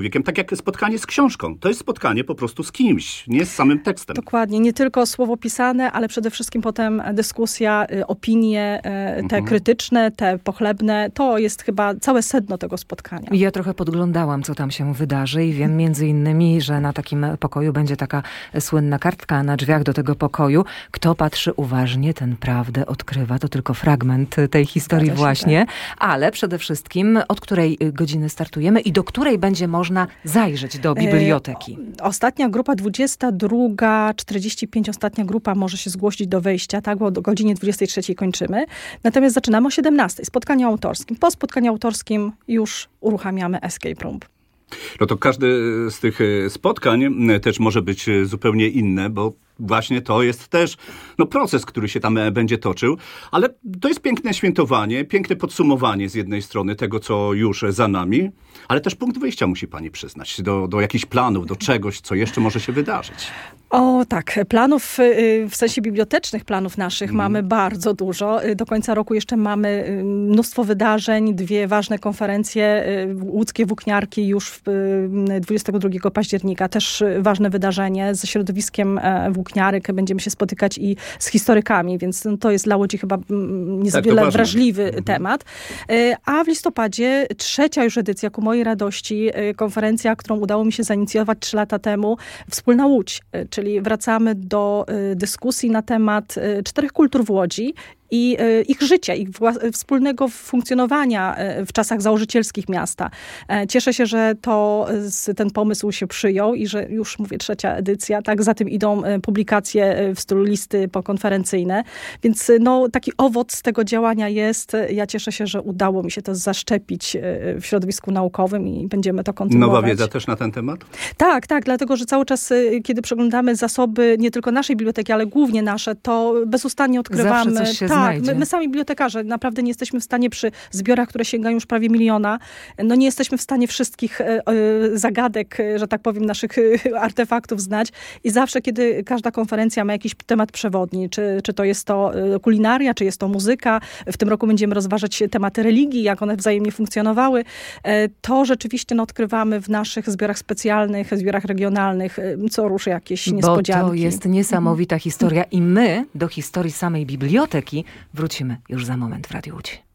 Tak jak spotkanie z książką. To jest spotkanie po prostu z kimś, nie z samym tekstem. Dokładnie. Nie tylko słowo pisane, ale przede wszystkim potem dyskusja, opinie, te krytyczne, te pochlebne. To jest chyba całe sedno tego spotkania. Ja trochę podglądałam, co tam się wydarzy i wiem między innymi, że na takim pokoju będzie taka słynna kartka na drzwiach do tego pokoju. Kto patrzy uważnie, ten prawdę odkrywa. To tylko fragment tej historii właśnie. Ale przede wszystkim, od której godziny startujemy i do której będzie można zajrzeć do biblioteki. Ostatnia grupa 22:45, ostatnia grupa może się zgłosić do wejścia, tak, bo o godzinie 23 kończymy. Natomiast zaczynamy o 17, spotkaniu autorskim. Po spotkaniu autorskim już uruchamiamy escape room. No to każde z tych spotkań też może być zupełnie inne, bo właśnie to jest też proces, który się tam będzie toczył, ale to jest piękne świętowanie, piękne podsumowanie z jednej strony tego, co już za nami, ale też punkt wyjścia musi pani przyznać do jakichś planów, do czegoś, co jeszcze może się wydarzyć. O tak, planów, w sensie bibliotecznych planów naszych mamy bardzo dużo. Do końca roku jeszcze mamy mnóstwo wydarzeń, 2 ważne konferencje, łódzkie włókniarki już 22 października, też ważne wydarzenie ze środowiskiem włókniarek. Będziemy się spotykać i z historykami, więc to jest dla Łodzi chyba niezwykle wrażliwy temat. A w listopadzie 3. już edycja, ku mojej radości, konferencja, którą udało mi się zainicjować 3 lata temu, Wspólna Łódź, czyli wracamy do dyskusji na temat 4 kultur w Łodzi i ich życia, ich wspólnego funkcjonowania w czasach założycielskich miasta. Cieszę się, że ten pomysł się przyjął i że już mówię 3. edycja, tak, za tym idą publikacje w stylu listy pokonferencyjne, więc taki owoc tego działania jest. Ja cieszę się, że udało mi się to zaszczepić w środowisku naukowym i będziemy to kontynuować. Nowa wiedza też na ten temat? Tak, dlatego, że cały czas, kiedy przeglądamy zasoby nie tylko naszej biblioteki, ale głównie nasze, to bezustannie odkrywamy. Zawsze coś się my sami bibliotekarze naprawdę nie jesteśmy w stanie przy zbiorach, które sięgają już prawie 1 000 000, nie jesteśmy w stanie wszystkich zagadek, że tak powiem, naszych artefaktów znać. I zawsze, kiedy każda konferencja ma jakiś temat przewodni, czy to jest to kulinaria, czy jest to muzyka, w tym roku będziemy rozważać tematy religii, jak one wzajemnie funkcjonowały, to rzeczywiście odkrywamy w naszych zbiorach specjalnych, zbiorach regionalnych, co ruszy jakieś niespodzianki. Bo to jest niesamowita historia i my do historii samej biblioteki wrócimy już za moment w Radiu Łódź.